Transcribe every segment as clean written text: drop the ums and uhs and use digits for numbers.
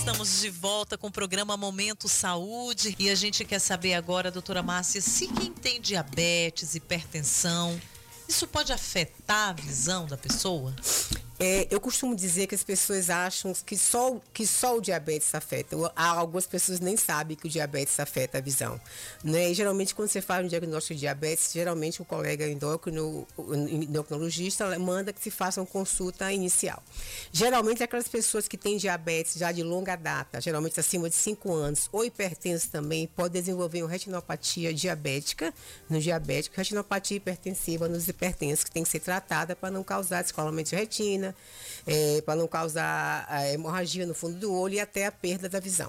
Estamos de volta com o programa Momento Saúde e a gente quer saber agora, doutora Márcia, se quem tem diabetes, hipertensão, isso pode afetar a visão da pessoa? Eu costumo dizer que as pessoas acham que só o diabetes afeta. Algumas pessoas nem sabem que o diabetes afeta a visão, né? E geralmente quando você faz um diagnóstico de diabetes, geralmente o colega endocrinologista manda que se faça uma consulta inicial. Geralmente aquelas pessoas que têm diabetes já de longa data, geralmente acima de 5 anos, ou hipertensos também, podem desenvolver uma retinopatia diabética no diabético, retinopatia hipertensiva nos hipertensos, que tem que ser tratada para não causar descolamento de retina, para não causar hemorragia no fundo do olho e até a perda da visão.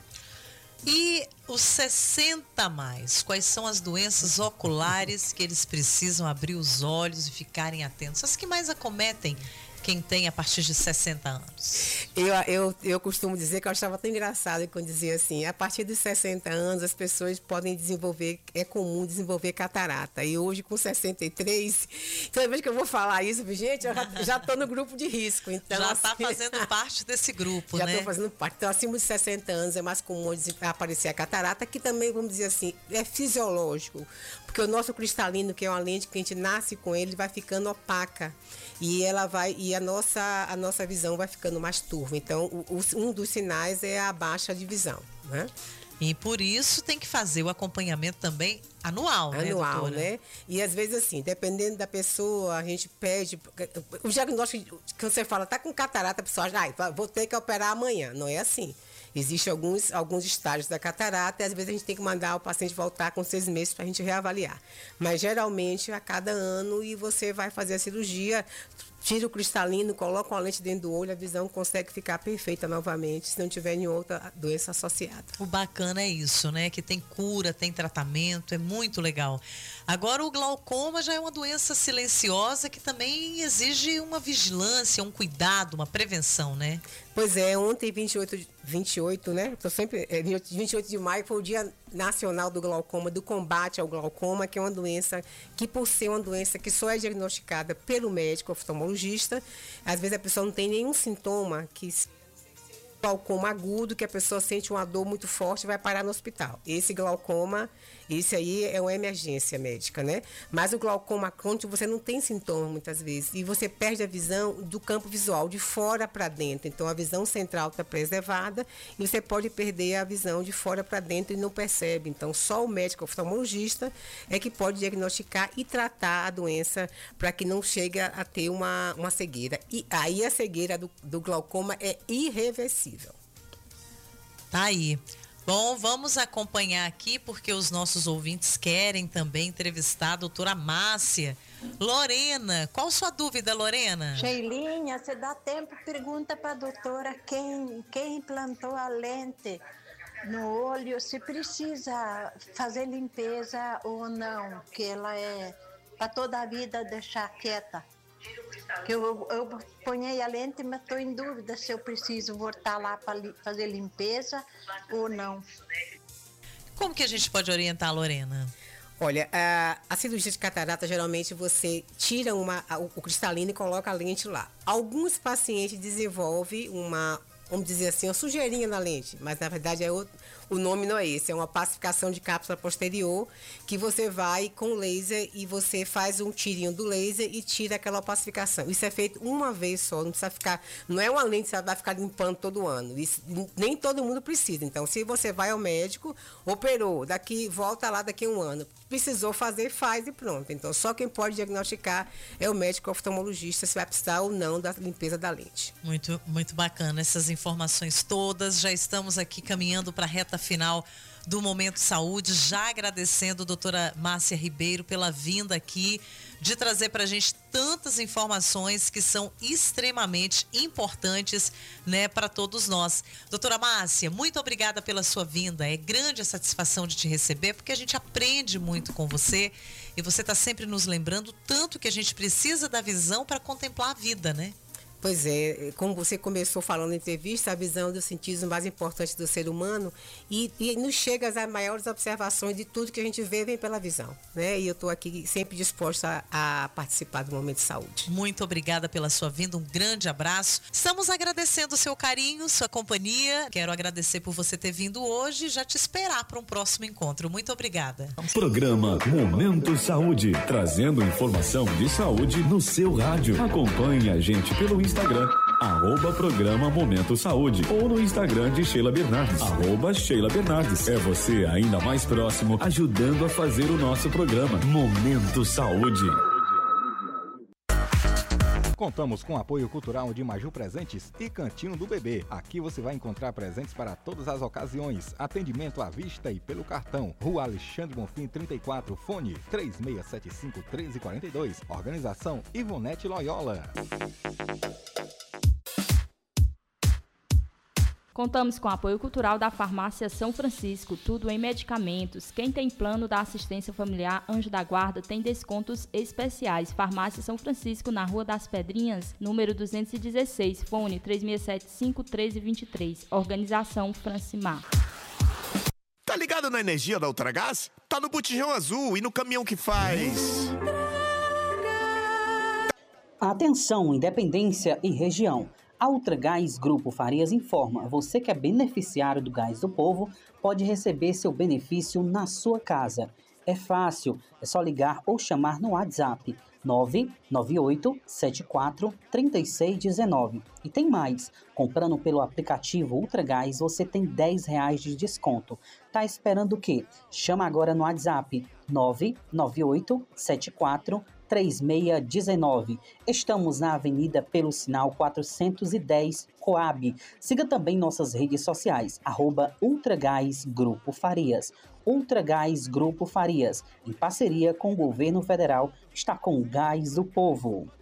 E os 60 a mais, quais são as doenças oculares que eles precisam abrir os olhos e ficarem atentos? As que mais acometem quem tem a partir de 60 anos? Eu costumo dizer que eu achava tão engraçado quando dizia assim, a partir dos 60 anos as pessoas podem desenvolver, é comum desenvolver catarata. E hoje com 63, toda vez que eu vou falar isso, gente, eu já estou no grupo de risco. Então, já está fazendo parte desse grupo, já né? Já estou fazendo parte. Então, acima de 60 anos é mais comum aparecer a catarata, que também, vamos dizer assim, é fisiológico. Porque o nosso cristalino, que é uma lente que a gente nasce com ele, vai ficando opaca. E a nossa visão vai ficando mais turva. Então, um dos sinais é a baixa de visão, né? E por isso tem que fazer o acompanhamento também anual, né, doutora? Né? E às vezes assim, dependendo da pessoa, a gente pede... O diagnóstico que você fala, tá com catarata, a pessoa acha, vou ter que operar amanhã. Não é assim. Existem alguns estágios da catarata e às vezes a gente tem que mandar o paciente voltar com 6 meses para a gente reavaliar. Mas geralmente a cada ano e você vai fazer a cirurgia, tira o cristalino, coloca uma lente dentro do olho, a visão consegue ficar perfeita novamente, se não tiver nenhuma outra doença associada. O bacana é isso, né? Que tem cura, tem tratamento, é muito legal. Agora o glaucoma já é uma doença silenciosa que também exige uma vigilância, um cuidado, uma prevenção, né? Pois é, ontem 28, né? 28 de maio foi o Dia Nacional do Glaucoma, do combate ao glaucoma, que é uma doença que, por ser uma doença que só é diagnosticada pelo médico oftalmologista, às vezes a pessoa não tem nenhum sintoma que glaucoma agudo, que a pessoa sente uma dor muito forte e vai parar no hospital. Esse glaucoma, esse aí é uma emergência médica, né? Mas o glaucoma crônico, você não tem sintoma muitas vezes e você perde a visão do campo visual, de fora para dentro. Então a visão central está preservada e você pode perder a visão de fora para dentro e não percebe. Então só o médico oftalmologista é que pode diagnosticar e tratar a doença para que não chegue a ter uma cegueira. E aí a cegueira do glaucoma é irreversível. Tá aí. Bom, vamos acompanhar aqui porque os nossos ouvintes querem também entrevistar a doutora Márcia. Lorena, qual sua dúvida, Lorena? Sheilinha, você dá tempo, pergunta para a doutora quem implantou a lente no olho, se precisa fazer limpeza ou não, que ela é para toda a vida deixar quieta. Que eu ponhei a lente, mas estou em dúvida se eu preciso voltar lá para fazer limpeza ou não. Como que a gente pode orientar a Lorena? Olha, a cirurgia de catarata, geralmente você tira o cristalino e coloca a lente lá. Alguns pacientes desenvolvem vamos dizer assim, uma sujeirinha na lente, mas na verdade o nome não é esse, é uma pacificação de cápsula posterior, que você vai com laser e você faz um tirinho do laser e tira aquela opacificação. Isso é feito uma vez só, não precisa ficar, não é uma lente que você vai ficar limpando todo ano, isso, nem todo mundo precisa. Então, se você vai ao médico, operou, volta lá daqui a um ano, precisou fazer, faz e pronto. Então, só quem pode diagnosticar é o médico oftalmologista, se vai precisar ou não da limpeza da lente. Muito, muito bacana essas informações todas. Já estamos aqui caminhando para a reta final do Momento Saúde, já agradecendo a doutora Márcia Ribeiro pela vinda aqui, de trazer para a gente tantas informações que são extremamente importantes, né, para todos nós. Doutora Márcia, muito obrigada pela sua vinda, é grande a satisfação de te receber, porque a gente aprende muito com você e você está sempre nos lembrando tanto que a gente precisa da visão para contemplar a vida, né? Pois é, como você começou falando na entrevista, a visão dos sentidos mais importantes do ser humano e nos chega às maiores observações de tudo que a gente vê vem pela visão, né? E eu estou aqui sempre disposta a participar do Momento de Saúde. Muito obrigada pela sua vinda, um grande abraço. Estamos agradecendo o seu carinho, sua companhia. Quero agradecer por você ter vindo hoje e já te esperar para um próximo encontro. Muito obrigada. Programa Momento Saúde, trazendo informação de saúde no seu rádio. Acompanhe a gente pelo Instagram, @programa Momento Saúde, ou no Instagram de Sheila Bernardes, @Sheila Bernardes. É você ainda mais próximo, ajudando a fazer o nosso programa Momento Saúde. Contamos com o apoio cultural de Maju Presentes e Cantinho do Bebê. Aqui você vai encontrar presentes para todas as ocasiões. Atendimento à vista e pelo cartão. Rua Alexandre Bonfim 34, fone 3675-1342. Organização Ivonete Loyola. Contamos com o apoio cultural da Farmácia São Francisco, tudo em medicamentos. Quem tem plano da assistência familiar Anjo da Guarda tem descontos especiais. Farmácia São Francisco, na Rua das Pedrinhas, número 216, fone 3675-1323. Organização Francimar. Tá ligado na energia da Ultragás? Tá no botijão azul e no caminhão que faz. Atenção, Independência e região. A Ultragás Grupo Farias informa, você que é beneficiário do Gás do Povo pode receber seu benefício na sua casa. É fácil, é só ligar ou chamar no WhatsApp 998743619. E tem mais, comprando pelo aplicativo Ultragás você tem R$10 de desconto. Tá esperando o quê? Chama agora no WhatsApp 998743619. Estamos na Avenida pelo Sinal 410, Coab. Siga também nossas redes sociais, @Ultragás Grupo Farias. Ultragás Grupo Farias, em parceria com o Governo Federal, está com o Gás do Povo.